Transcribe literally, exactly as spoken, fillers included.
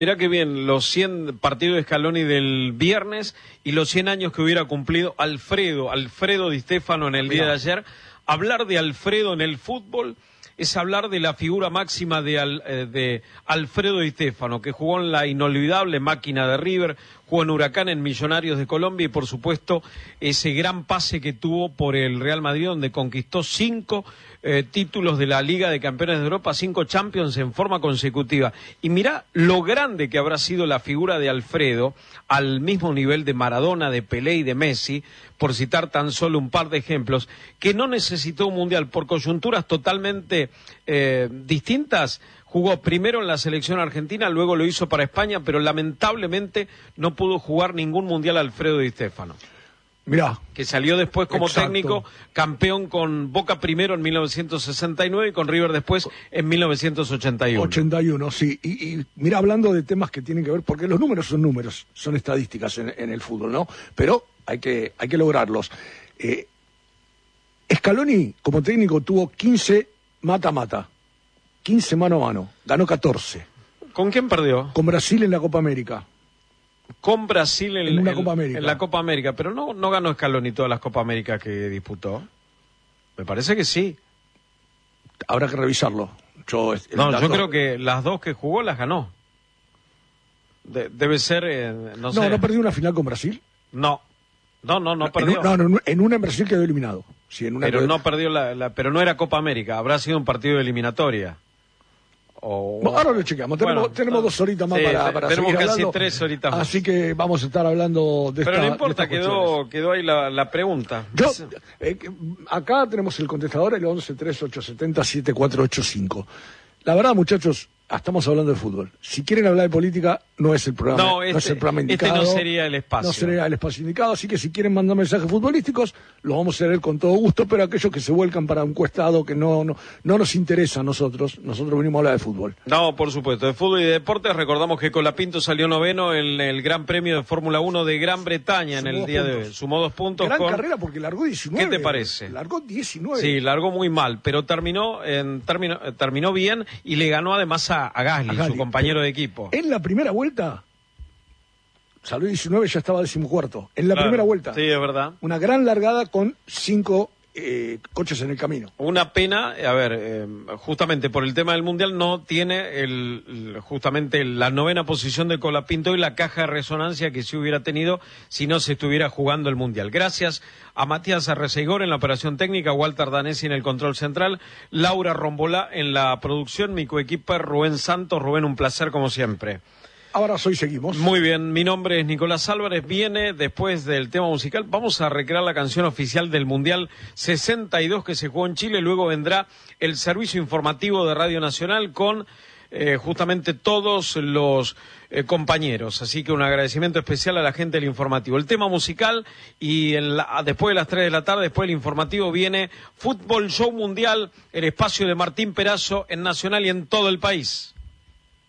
Mirá que bien, los cien partidos de Scaloni del viernes y los cien años que hubiera cumplido Alfredo, Alfredo Di Stéfano en el día de ayer. Hablar de Alfredo en el fútbol es hablar de la figura máxima de, Al, eh, de Alfredo Di Stéfano, que jugó en la inolvidable máquina de River, jugó en Huracán, en Millonarios de Colombia y por supuesto ese gran pase que tuvo por el Real Madrid, donde conquistó cinco eh, títulos de la Liga de Campeones de Europa, cinco Champions en forma consecutiva. Y mirá lo grande que habrá sido la figura de Alfredo, al mismo nivel de Maradona, de Pelé y de Messi, por citar tan solo un par de ejemplos, que no necesitó un mundial por coyunturas totalmente eh, distintas. Jugó primero en la selección argentina, luego lo hizo para España, pero lamentablemente no pudo jugar ningún mundial Alfredo Di Stéfano. Mirá. Que salió después como Exacto. técnico, campeón con Boca primero en mil novecientos sesenta y nueve y con River después en mil novecientos ochenta y uno. ochenta y uno, sí. Y, y mira, hablando de temas que tienen que ver, porque los números son números, son estadísticas en, en el fútbol, ¿no? Pero hay que, hay que lograrlos. Eh, Scaloni, como técnico, tuvo quince mata-mata. quince mano a mano, ganó catorce. ¿Con quién perdió? Con Brasil en la Copa América. Con Brasil en, en, una en, Copa América. en la Copa América, pero no, no ganó Scaloni todas las Copas Américas que disputó. Me parece que sí. Habrá que revisarlo. Yo, no, dato... yo creo que las dos que jugó las ganó. De, debe ser, eh, no, no sé. No, ¿no perdió una final con Brasil? No, no, no, no perdió. En, no, no, en una en Brasil quedó eliminado. Sí, en una pero quedó... no perdió la, la, pero no era Copa América, habrá sido un partido de eliminatoria. O... No, ahora lo chequeamos, tenemos, bueno, tenemos dos horitas más sí, para, para tenemos seguir casi hablando, tres horitas más. Así que vamos a estar hablando de pero esta, no importa, quedó, quedó ahí la, la pregunta. Yo, eh, acá tenemos el contestador, el once tres ocho siete cero siete cuatro ocho cinco. La verdad, muchachos, estamos hablando de fútbol. Si quieren hablar de política, no es el programa, no, este, no es el programa indicado. Este no sería el espacio. No sería el espacio indicado, así que si quieren mandar mensajes futbolísticos, los vamos a leer con todo gusto, pero aquellos que se vuelcan para un cuestado que no, no, no nos interesa a nosotros, nosotros venimos a hablar de fútbol. No, por supuesto, de fútbol y de deportes. Recordamos que Colapinto salió noveno en el Gran Premio de Fórmula uno de Gran Bretaña en el día de hoy. Sumó dos puntos. Gran con... carrera porque largó diecinueve. ¿Qué te parece? Largó diecinueve. Sí, largó muy mal, pero terminó, en, terminó, terminó bien y le ganó además a, a Gasly, a Gasly, su compañero de equipo. En la primera vuelta, salió diecinueve, ya estaba decimocuarto. En la claro, primera vuelta. Sí, es verdad. Una gran largada con cinco eh, coches en el camino. Una pena, a ver, eh, justamente por el tema del Mundial no tiene el, el, justamente la novena posición de Colapinto y la caja de resonancia que sí hubiera tenido si no se estuviera jugando el Mundial. Gracias a Matías Arreceigor en la operación técnica, Walter Danesi en el control central, Laura Rombolá en la producción, mi coequipa Rubén Santos. Rubén, un placer como siempre. Abrazo y seguimos. Muy bien, mi nombre es Nicolás Álvarez. Viene después del tema musical. Vamos a recrear la canción oficial del Mundial sesenta y dos que se jugó en Chile. Luego vendrá el servicio informativo de Radio Nacional con eh, justamente todos los eh, compañeros. Así que un agradecimiento especial a la gente del informativo. El tema musical y en la, después de las tres de la tarde, después del informativo, viene Fútbol Show Mundial, el espacio de Martín Perazo en Nacional y en todo el país.